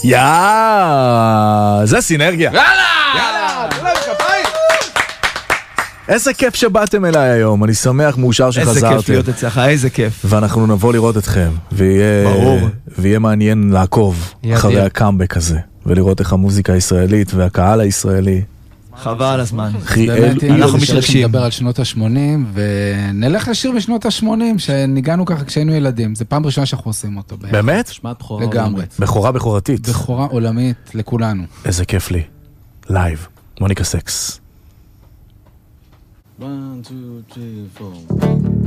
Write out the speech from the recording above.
זה סינרגיה. יאללה! איזה כיף שבאתם אליי היום, אני שמח, מאושר שחזרתם. איזה כיף להיות אצלך, איזה כיף. ואנחנו נבוא לראות אתכם, ויהיה מעניין לעקוב אחרי הקאמבק הזה, ולראות איך המוזיקה הישראלית והקהל הישראלי. חבל על הזמן. אנחנו מתרגשים. נדבר על שנות ה-80, ונלך לשיר בשנות ה-80, שניגענו ככה כשהיינו ילדים. זה פעם ראשונה שאנחנו עושים אותו. באמת? לגמרי. בכורה עולמית לכולנו. איזה כיף לי. לייב, מוניקה סקס. 1, 2, 3, 4